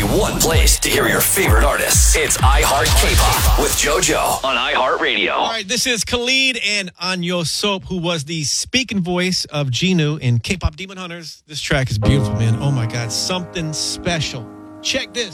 one place to hear your favorite artists. It's iHeart K-Pop with JoJo on iHeartRadio. All right, this is Khalid and Anyo Soap, who was the speaking voice of Jinu in K-Pop Demon Hunters. This track is beautiful, man. Oh, my God. Something special. Check this.